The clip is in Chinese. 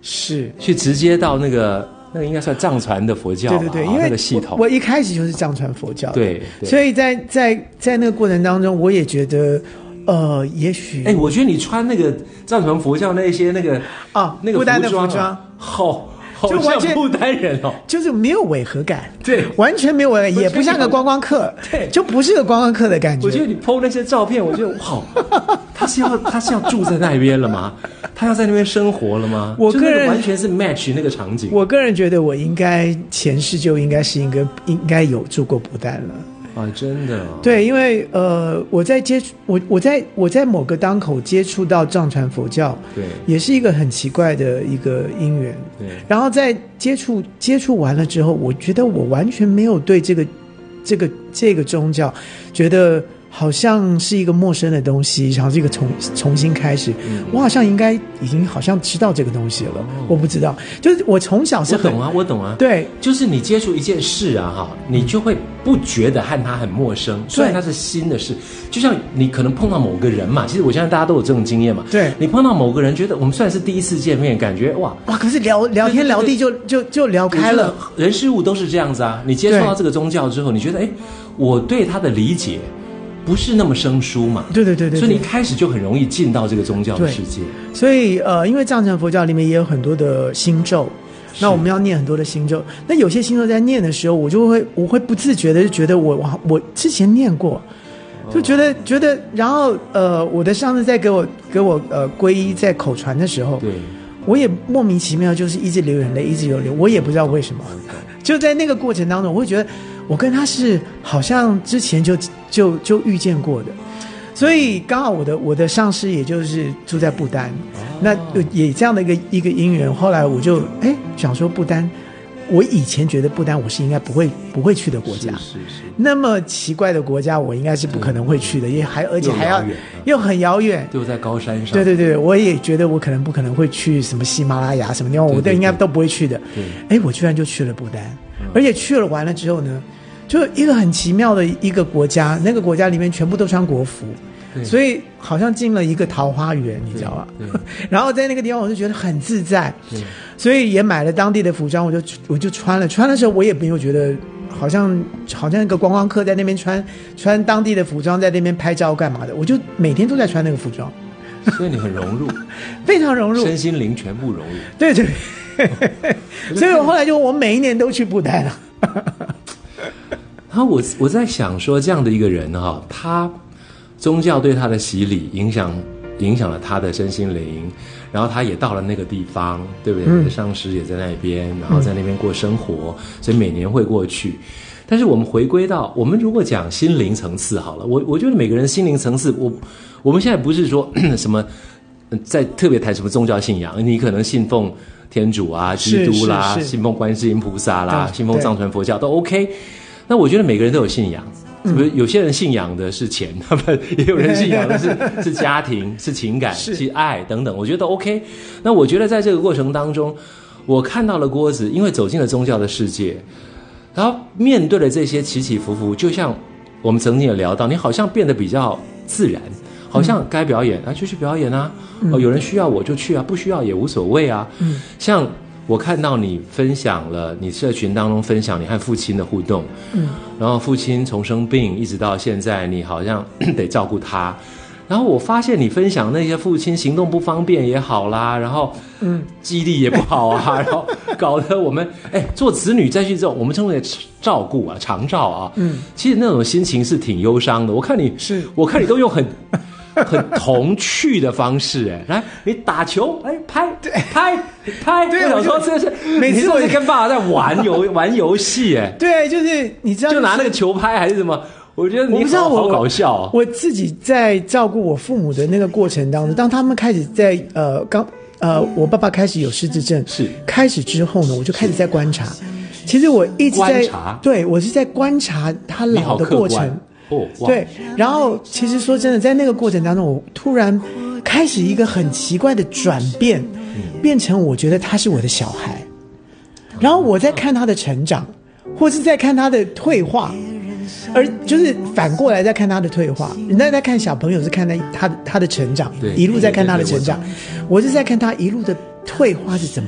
是去直接到那个应该算藏传的佛教吧， 对对对，因为那个系统， 我一开始就是藏传佛教的， 对， 所以在那个过程当中，我也觉得。也许我觉得你穿那个藏传佛教那些那个那个不丹的服装， 好像不丹人哦， 就是没有违和感， 对， 完全没有违和感，也不像个观光客， 对， 就不是个观光客的感觉。 我觉得你 PO 那些照片，我觉得哇，他是要住在那边了吗？他要在那边生活了吗？ 我个人完全是 match 那个场景。 我个人觉得我应该前世就应该有住过不丹了。 啊，真的、哦、 对，因为我在某个当口接触到藏传佛教， 对， 也是一个很奇怪的一个因缘。 对， 然后在接触完了之后，我觉得我完全没有对这个宗教觉得好像是一个陌生的东西，好像是一个重新开始。我好像应该已经好像知道这个东西了，我不知道，就是我从小是我懂啊， 对， 就是你接触一件事啊，哈，你就会不觉得和它很陌生，虽然它是新的事，就像你可能碰到某个人嘛，其实我相信大家都有这种经验嘛， 对， 你碰到某个人，觉得我们虽然是第一次见面，感觉哇， 可是聊天聊地就聊开了， 人事物都是这样子啊，你接触到这个宗教之后，你觉得我对他的理解不是那么生疏嘛， 对， 所以你一开始就很容易进到这个宗教的世界。 所以因为藏传佛教里面也有很多的心咒，那我们要念很多的心咒，那有些心咒在念的时候，我会不自觉的就觉得我之前念过，就觉得，然后我的上师在给我皈依在口传的时候， 对，我也莫名其妙就是一直流眼泪，一直流，我也不知道为什么。就在那个过程当中，我会觉得我跟他是好像之前就遇见过的，所以刚好我的上师也就是住在不丹，那也这样的一个因缘，后来我就想说不丹，我以前觉得不丹我是应该不会去的国家，是那么奇怪的国家，我应该是不可能会去的，而且还要又很遥远， 就在高山上。 对，我也觉得我可能不可能会去什么喜马拉雅什么地方，我都应该都不会去的。对，我居然就去了不丹，而且去了完了之后呢，就一个很奇妙的一个国家，那个国家里面全部都穿国服。所以好像进了一个桃花源，你知道吧？然后在那个地方我就觉得很自在，所以也买了当地的服装，我就穿的时候我也没有觉得好像一个观光客在那边穿当地的服装在那边拍照干嘛的，我就每天都在穿那个服装， 所以你很融入， 非常融入， 身心灵全部融入。 对，所以我后来我每一年都去不丹了。 然后我在想说，这样的一个人哈，他宗教对他的洗礼影响了他的身心灵，然后他也到了那个地方，对不对？你的上师也在那边，然后在那边过生活，所以每年会过去。但是我们回归到我们如果讲心灵层次好了，我觉得每个人心灵层次，我们现在不是说什么在特别谈什么宗教信仰，你可能信奉天主啊、基督啦，信奉观世音菩萨啦，信奉藏传佛教都 OK。那我觉得每个人都有信仰。有些人信仰的是钱，也有人信仰的是家庭、是情感、是爱等等，我觉得都 OK。那我觉得在这个过程当中，我看到了郭子，因为走进了宗教的世界，然后面对了这些起起伏伏，就像我们曾经也聊到，你好像变得比较自然，好像该表演就去表演啊，有人需要我就去啊，不需要也无所谓啊。像我看到你分享了你社群当中分享你和父亲的互动，然后父亲从生病一直到现在，你好像得照顾他，然后我发现你分享那些父亲行动不方便也好啦，然后记忆力也不好啊，然后搞得我们做子女再去这种我们称为照顾啊、长照啊，其实那种心情是挺忧伤的。我看你都用很童趣的方式，来你打球，拍，对，我想说这是每次我是跟爸爸在玩游戏， 对，就是你知道， 就拿那个球拍还是什么，我觉得你好搞笑我自己在照顾我父母的那个过程当中，当他们开始在我爸爸开始有失智症开始之后呢，我就开始在观察。其实我一直在对我是在观察他老的过程。对，然后其实说真的，在那个过程当中，我突然开始一个很奇怪的转变，变成我觉得他是我的小孩，然后我在看他的成长，或是在看他的退化，而就是反过来在看他的退化。人家在看小朋友是看他的成长，一路在看他的成长，我是在看他一路的退化是怎么